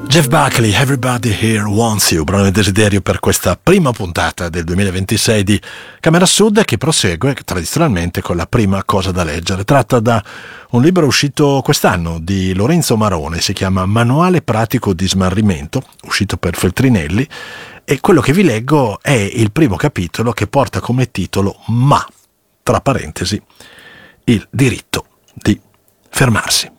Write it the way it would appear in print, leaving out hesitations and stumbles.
Jeff Buckley, Everybody Here Wants You, brano di desiderio per questa prima puntata del 2026 di Camera Sud, che prosegue tradizionalmente con la prima cosa da leggere. Tratta da un libro uscito quest'anno di Lorenzo Marone, si chiama Manuale pratico di smarrimento, uscito per Feltrinelli, e quello che vi leggo è il primo capitolo, che porta come titolo Ma, tra parentesi, il diritto di fermarsi.